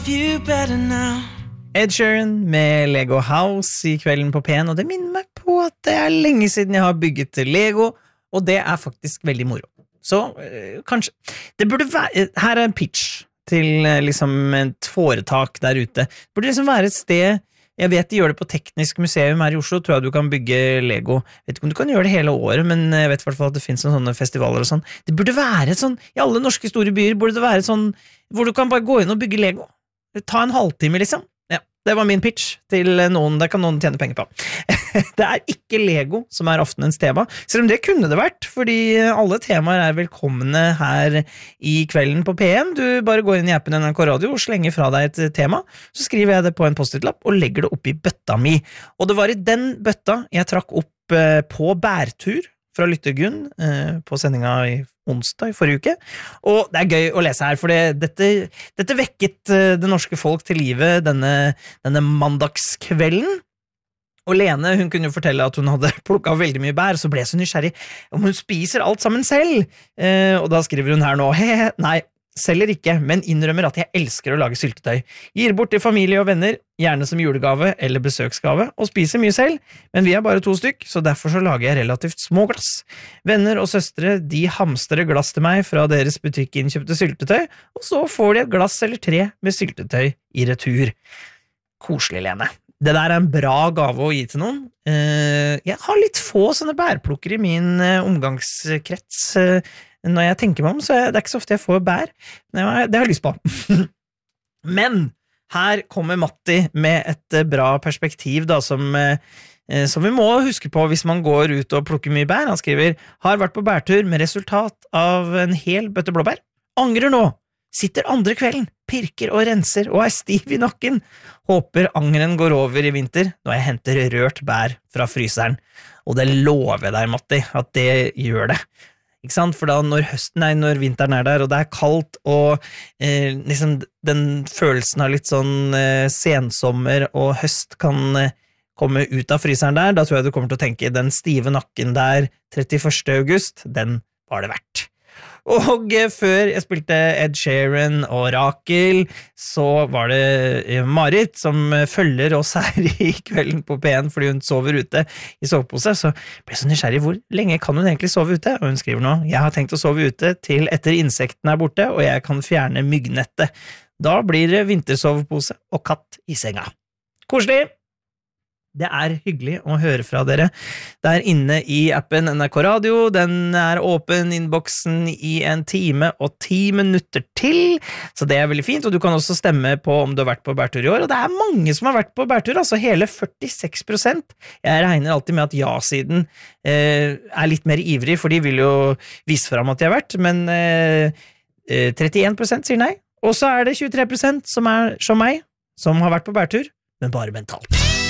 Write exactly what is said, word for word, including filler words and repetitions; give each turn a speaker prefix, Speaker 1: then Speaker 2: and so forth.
Speaker 1: You better now.
Speaker 2: Ed Sheeran med Lego House I kvelden på P en, og det minner meg på at det er lenge siden jeg har bygget Lego, og det er faktisk veldig moro. Så øh, kanskje det burde være, her er en pitch til øh, liksom et foretak der ute. Det burde liksom være et sted, jeg vet de gjør det på Teknisk museum her I Oslo, tror jeg du kan bygge Lego. Jeg vet ikke om du kan gjøre det hele året, men jeg vet I hvert fall at det finnes sånne festivaler og sånn. Det burde være sånn, I alle norske store byer burde det være sånn, hvor du kan bare gå inn og bygge Lego. Ta en halvtime liksom. Ja, det var min pitch til noen, det kan noen tjene penger på. Det er ikke Lego som er aftenens tema, selv om det kunne det vært, fordi alle temaer er velkomne her I kvelden på P en. Du bare går inn I appen N R K Radio og slenger fra deg et tema, så skriver jeg det på en post-it-lapp og legger det opp I bøtta mi. Og det var I den bøtta jeg trakk opp på bærtur fra Lyttergunn på sendinga I onsdag I forrige uke, og det er gøy å lese her, for det, dette, dette vekket det norske folk til livet denne, denne mandagskvelden, og Lene, hun kunne jo fortelle at hun hadde plukket veldig mye bær, så ble så nysgjerrig om hun spiser alt sammen selv, eh, og da skriver hun her nå, he, nei, selger ikke, men innrømmer at jeg elsker å lage syltetøy. Gir bort til familie og venner, gjerne som julegave eller besøksgave, og spiser mye selv, men vi er bare to stykk, så derfor så lager jeg relativt små glass. Venner og søstre, de hamstrer glass til meg fra deres butikkinnkjøpte syltetøy, og så får de et glass eller tre med syltetøy I retur. Koselig, Lene. Det der er en bra gave å gi til noen. Jeg har litt få sånne bærplukker I min omgangskrets, når jeg tenker meg om, så er det ikke så ofte jeg får bær. Det har jeg lyst på. Men her kommer Matti med et bra perspektiv da, som, som vi må huske på hvis man går ut og plukker mye bær. Han skriver, har vært på bærtur med resultat av en hel bøtte blåbær. Angrer nå. Sitter andre kvelden, pirker og renser og er stiv I nakken. Håper angren går over I vinter når jeg henter rørt bær fra fryseren. Og det lover jeg deg, Matti, at det gjør det. Ikke sant? For da når høsten er, når vinteren er der, og det er kaldt, og eh, liksom den følelsen av litt sånn eh, sensommer og høst kan eh, komme ut av fryseren der, da tror jeg du kommer til å tenke, den stive nakken der trettiførste august, den var det verdt. Og eh, før jeg spilte Ed Sheeran og Rakel, så var det eh, Marit som eh, følger oss her I kvelden på P en fordi hun sover ute I sovepose, så ble jeg så nysgjerrig hvor lenge kan hun egentlig sove ute? Og hun skriver nå, jeg har tenkt å sove ute til etter insektene er borte, og jeg kan fjerne myggnettet. Da blir det vintersovepose og katt I senga. Koselig! Det er hyggelig å høre fra dere. Det er inne I appen N R K Radio. Den er åpen innboksen I en time og ti minutter til, så det er veldig fint, og du kan også stemme på om du har vært på bærtur I år, og det er mange som har vært på bærtur, altså hele førtiseks prosent. Jeg regner alltid med at ja-siden eh, er litt mer ivrig, for de vil jo vise frem at de har vært, men eh, trettien prosent sier nei, og så er det tjuetre prosent som er som meg, som har vært på bærtur, men bare mentalt.